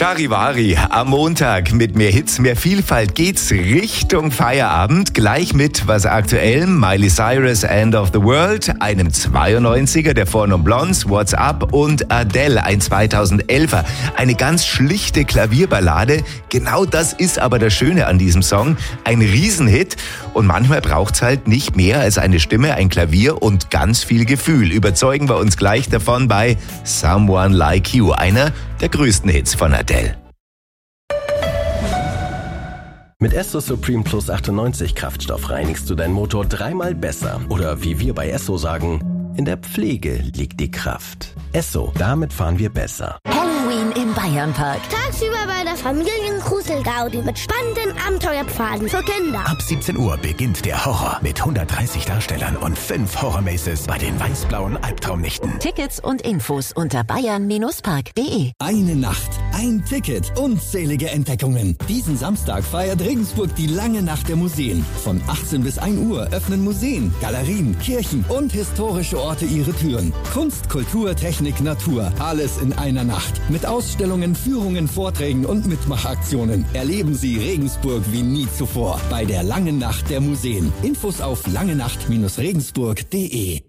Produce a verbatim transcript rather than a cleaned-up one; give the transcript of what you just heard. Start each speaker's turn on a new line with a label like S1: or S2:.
S1: Charivari am Montag mit mehr Hits, mehr Vielfalt geht's Richtung Feierabend. Gleich mit was Aktuellem, Miley Cyrus, End of the World, einem zweiundneunziger der Four Non Blondes, What's Up und Adele, ein zweitausendelfer. Eine ganz schlichte Klavierballade. Genau das ist aber das Schöne an diesem Song. Ein Riesenhit und manchmal braucht's halt nicht mehr als eine Stimme, ein Klavier und ganz viel Gefühl. Überzeugen wir uns gleich davon bei Someone Like You, einer der größten Hits von Adele.
S2: Mit Esso Supreme Plus achtundneunzig Kraftstoff reinigst du deinen Motor dreimal besser. Oder wie wir bei Esso sagen, in der Pflege liegt die Kraft. Esso, damit fahren wir besser.
S3: Halloween im Bayernpark.
S4: Tagsüber bei der Familiengruselgaudi mit spannenden Abenteuerpfaden für Kinder.
S5: Ab siebzehn Uhr beginnt der Horror mit hundertdreißig Darstellern und fünf Horror-Maces bei den weiß-blauen Albtraumnächten.
S3: Tickets und Infos unter bayern Park punkt de.
S6: Eine Nacht, ein Ticket, unzählige Entdeckungen. Diesen Samstag feiert Regensburg die lange Nacht der Museen. Von achtzehn bis ein Uhr öffnen Museen, Galerien, Kirchen und historische Orte ihre Türen. Kunst, Kultur, Technik, Natur, alles in einer Nacht. Mit Ausstellungen, Führungen, Vorträgen und Mitmachaktionen erleben Sie Regensburg wie nie zuvor bei der langen Nacht der Museen. Infos auf langenacht Regensburg punkt de.